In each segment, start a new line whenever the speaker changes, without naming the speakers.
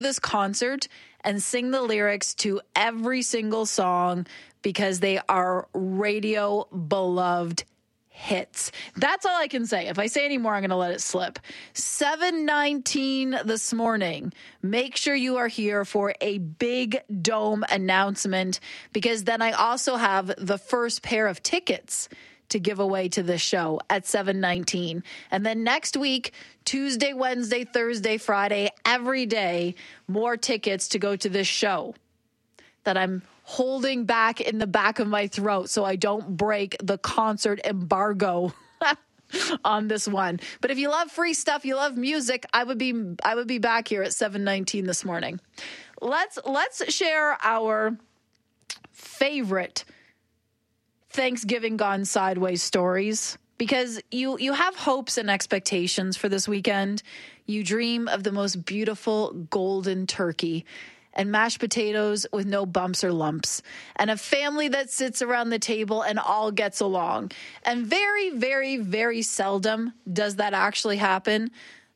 this concert and sing the lyrics to every single song because they are radio beloved hits. That's all I can say. If I say any more, I'm going to let it slip. 7:19 this morning. Make sure you are here for a big dome announcement, because then I also have the first pair of tickets to give away to this show at 7:19. And then next week, Tuesday, Wednesday, Thursday, Friday, every day, more tickets to go to this show that I'm holding back in the back of my throat so I don't break the concert embargo on this one. But if you love free stuff, you love music, I would be back here at 7:19 this morning. Let's share our favorite Thanksgiving gone sideways stories, because you have hopes and expectations for this weekend. You dream of the most beautiful golden turkey and mashed potatoes with no bumps or lumps, and a family that sits around the table and all gets along. And very, very, very seldom does that actually happen.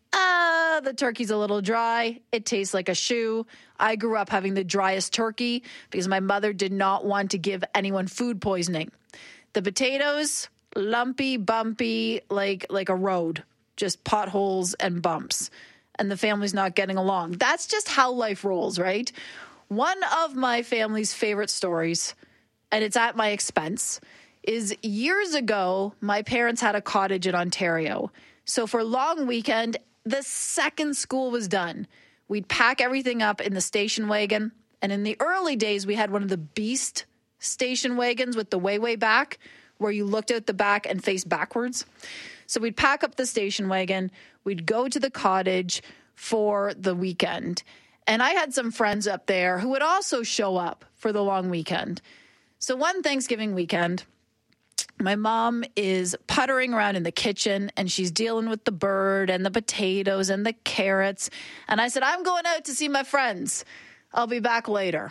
The turkey's a little dry. It tastes like a shoe. I grew up having the driest turkey because my mother did not want to give anyone food poisoning. The potatoes, lumpy, bumpy, like a road, just potholes and bumps. And the family's not getting along. That's just how life rolls, right? One of my family's favorite stories, and it's at my expense, is years ago, my parents had a cottage in Ontario. So for long weekend, the second school was done, we'd pack everything up in the station wagon. And in the early days, we had one of the Beast station wagons with the way back, where you looked out the back and faced backwards. So we'd pack up the station wagon, we'd go to the cottage for the weekend. And I had some friends up there who would also show up for the long weekend. So one Thanksgiving weekend, my mom is puttering around in the kitchen and she's dealing with the bird and the potatoes and the carrots. And I said, I'm going out to see my friends. I'll be back later.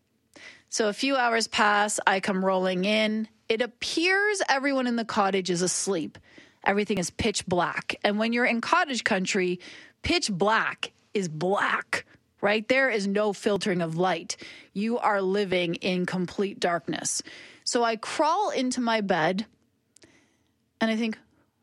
So a few hours pass, I come rolling in. It appears everyone in the cottage is asleep. Everything is pitch black. And when you're in cottage country, pitch black is black, right? There is no filtering of light. You are living in complete darkness. So I crawl into my bed and I think,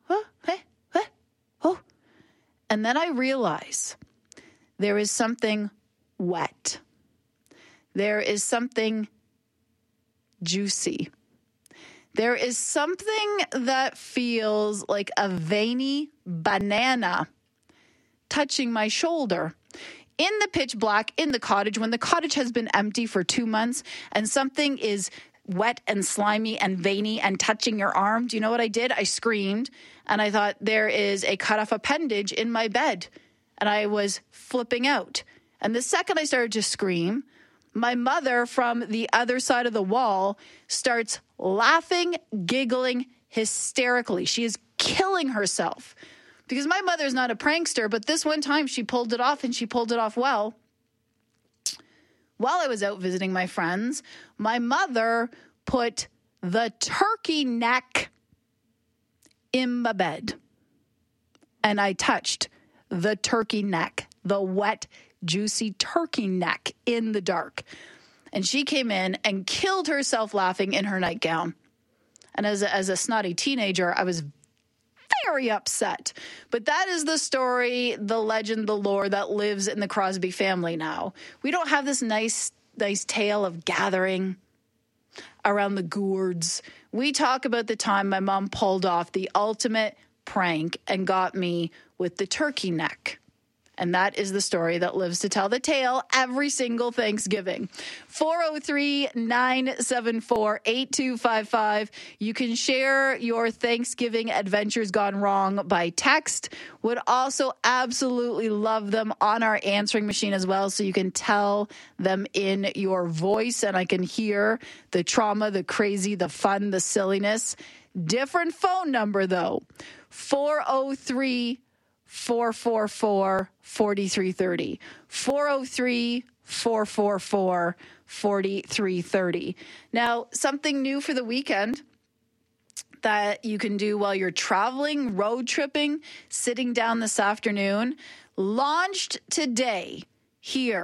oh. And then I realize there is something wet. There is something juicy. There is something that feels like a veiny banana touching my shoulder. In the pitch black, in the cottage, when the cottage has been empty for 2 months and something is wet and slimy and veiny and touching your arm, do you know what I did? I screamed and I thought there is a cut off appendage in my bed, and I was flipping out. And the second I started to scream, my mother from the other side of the wall starts laughing, giggling hysterically. She is killing herself because my mother is not a prankster, but this one time she pulled it off, and she pulled it off well. While I was out visiting my friends, my mother put the turkey neck in my bed, and I touched the turkey neck, the wet, juicy turkey neck in the dark. And she came in and killed herself laughing in her nightgown. And as a snotty teenager, I was very upset. But that is the story, the legend, the lore that lives in the Crosby family now. We don't have this nice tale of gathering around the gourds. We talk about the time my mom pulled off the ultimate prank and got me with the turkey neck. And that is the story that lives to tell the tale every single Thanksgiving. 403-974-8255. You can share your Thanksgiving adventures gone wrong by text. Would also absolutely love them on our answering machine as well, so you can tell them in your voice and I can hear the trauma, the crazy, the fun, the silliness. Different phone number, though. 403 444 4330. 403 444 4330. Now, something new for the weekend that you can do while you're traveling, road tripping, sitting down this afternoon, launched today here